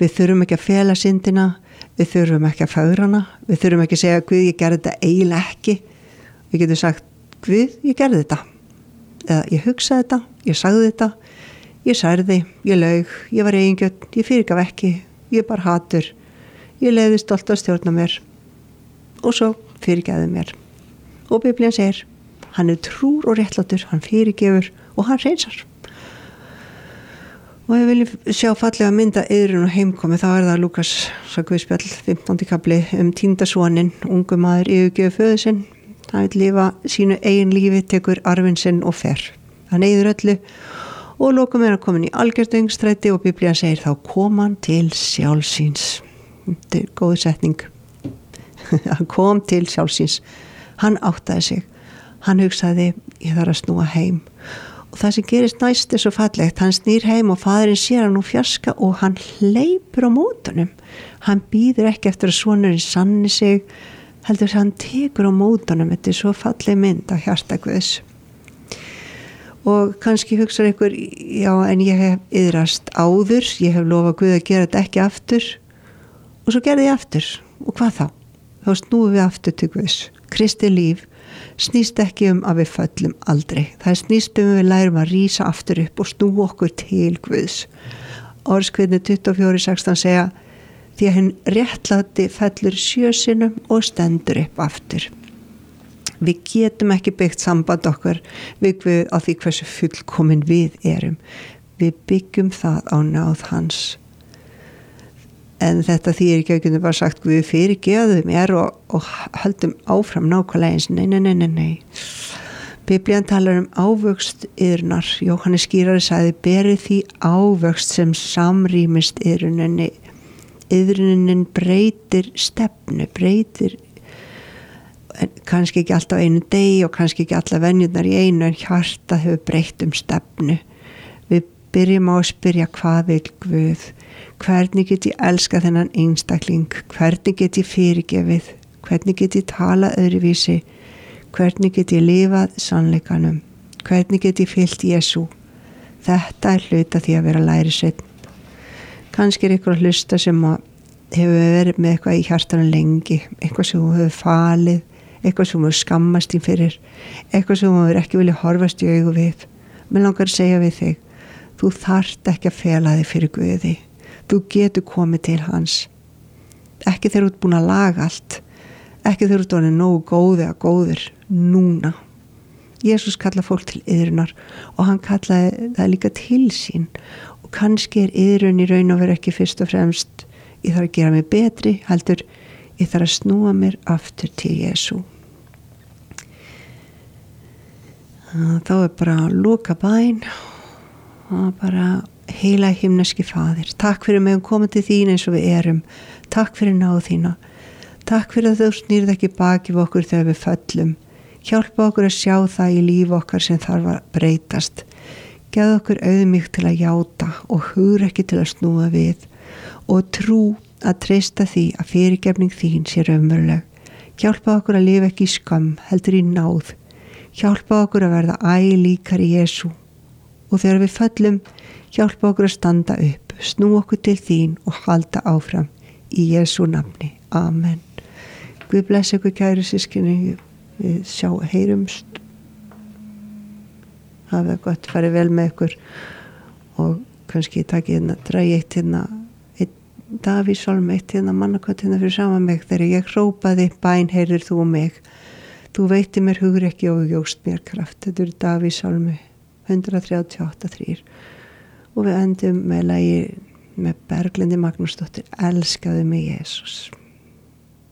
Við þurfum ekki að fela syndina, við þurfum ekki að fegra hana, við þurfum ekki að segja Guð, ég gerði þetta eiginlega ekki. Við getum sagt, Guð, ég gerði þetta. Eða ég hugsaði þetta, ég sagði þetta, ég særði, ég laug, ég var eigingjörn, ég fyrirgaf ekki, ég bar hatur, ég leiði stolt að stjórna mér og svo fyrirgæði mér. Og Biblían segir, hann trúr og réttlátur, hann fyrirgefur og hann hreinsar. Og ef við viljum sjá fallega mynda Iðrun og heimkomi, þá það Lúkas Guðspjall 15. kapli týndasoninn, ungu maður yfirgefur föður sinn. Hann vill lifa sínu eigin lífi, tekur arfinn sinn og fer. Hann eyðir öllu og lokum hann komin í algjört öngstræti og Biblían segir þá kom hann til sjálfsins. Þetta góð setning. Hann kom til sjálfsins. Hann áttaði sig. Hann hugsaði, ég þarf að snúa heim. Og það sem gerist næst svo fallegt, hann snýr heim og faðirinn sér hann fjarska og hann hleypur á mótunum. Hann býður ekki eftir að sonurinn sanni sig, heldur að hann tekur á mótunum. Þetta svo falleg mynd á hjarta Guðs. Og kannski hugsaður ykkur, já en ég hef iðrast áður, ég hef lofað Guð að gera þetta ekki aftur og svo gerði ég aftur. Og hvað þá? Þá snúum við aftur til Guðs. Kristi líf snýst ekki að við föllum aldrei. Það snýst við lærum að rísa aftur upp og snúa okkur til Guðs. Orðskviðni 24:16 segja, því að hinn réttláti fellur 7 sinnum og stendur upp aftur. Við getum ekki byggt samband okkar við Guð á því hversu fullkomin við erum. Við byggjum það á náð hans. En þetta þýðir ekki að við getum bara sagt Guð fyrirgefðu mér og höldum áfram nákvæmlega eins. Nei. Biblían talar ávöxt Iðrunar. Jóhannes skýrari sagði, berið því ávöxt sem samrýmist Iðruninni. Iðrunin breytir stefnu, breytir kannski ekki alltaf einu degi og kannski ekki alla venjurnar í einu, en hjarta hefur breytt stefnu. Við byrjum á að spyrja, hvað vil Guð? Hvernig get ég elskað þennan einstakling? Hvernig get ég fyrirgefið? Hvernig get ég talað öðruvísi? Hvernig get ég lifað sannleikanum? Hvernig get ég fylgt Jesú? Þetta hluta því að vera lærisveinn. Kannski ykkur að hlusta sem hefur verið með eitthvað í hjartanum lengi, eitthvað sem þú hefur falið, eitthvað sem þú skammast þín fyrir, eitthvað sem þú ekki vilja horfast í augu við. Mér langar að segja við þig, þú þarft ekki að fela þig fyrir Guði. Þú getur komið til hans. Ekki þegar þú ert búin að laga allt, ekki þegar þú ert orðin nógu góð eða góður núna. Jesús kallaði fólk til iðrunar og hann kallaði það líka til sín. Og kannski iðrun í raun og veru ekki fyrst og fremst ég þarf að gera mig betri, heldur ég þarf að snúa mér aftur til Jesú. Þá bara að loka bæn og bara heila himneski faðir. Takk fyrir mig koma til þín eins og við erum. Takk fyrir náð þína. Takk fyrir að þú snýrð ekki baki við okkur þegar við föllum. Hjálpa okkur að sjá það í líf okkar sem þarf að breytast. Gefðu okkur auðmýkt til að játa og hugrekki til að snúa við og trú að treysta því að fyrirgefning þín sé raunveruleg. Hjálpa okkur að lifa ekki í skömm, heldur í náð. Hjálpa okkur að verða æ líkar í Jesú. Og þegar við föllum, hjálpa okkur að standa upp, snú okkur til þín og halda áfram í Jesú nafni. Amen. Guð blessi ykkur kæru systkini, við heyrumst. Hafa gott, farið vel með ykkur og kannski takið dragi eitt Davíðsálm, eitt mannakott fyrir saman mig þegar ég hrópaði, bæn heyrðir þú mig. Þú veitir mér hugrekki og jókst mér kraft. Þetta Davíðsálmi 138:3 og við endum með lagi með Berglindi Magnúsdóttir, elskaðu mig Jesús.